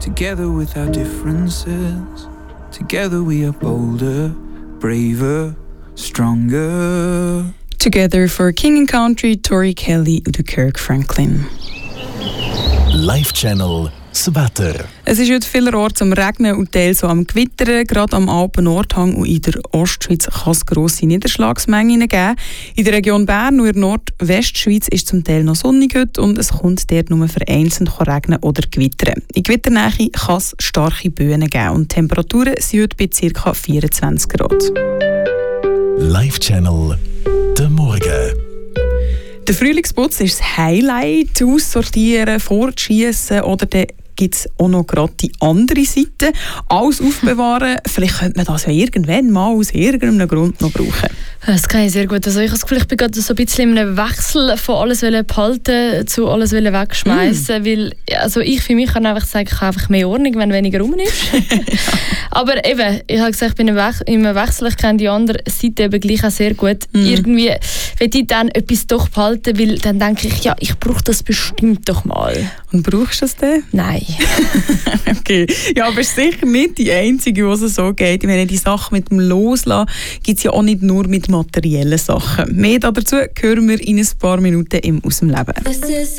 Together with our differences, together we are bolder, braver, stronger. Together for King and Country, Tori Kelly und Kirk Franklin. Live Channel das Wetter. Es ist heute vielerorts am Regnen und teils so am Gewittern. Gerade am Alpen-Nordhang und in der Ostschweiz kann es grosse Niederschlagsmengen geben. In der Region Bern und in der Nordwestschweiz ist es zum Teil noch sonnig heute und es kommt dort nur vereinzelt regnen oder gewittern. In Gewitternähe kann es starke Böen geben und die Temperaturen sind heute bei ca. 24 Grad. Live Channel der Morgen. Der Frühlingsputz ist das Highlight. Aussortieren, fortschießen oder dann gibt es auch noch gerade die andere Seite. Alles aufbewahren. Vielleicht könnte man das ja irgendwann mal aus irgendeinem Grund noch brauchen. Das kann ich sehr gut. Also ich habe das Gefühl, ich bin gerade so ein bisschen in einem Wechsel von alles behalten zu alles wegschmeißen. Weil also ich für mich kann einfach sagen, ich habe einfach mehr Ordnung, wenn weniger rum ist. Aber eben, ich habe gesagt, ich bin im Wechsel. Ich kenne die andere Seite eben gleich auch sehr gut. Irgendwie will ich dann etwas doch behalten, weil dann denke ich, ja, ich brauche das bestimmt doch mal. Und brauchst du das denn? Nein. Okay. Ja, aber sicher nicht die Einzige, die es so geht. Ich meine, die Sachen mit dem Loslassen gibt es ja auch nicht nur mit materiellen Sachen. Mehr dazu hören wir in ein paar Minuten im «Aus dem Leben».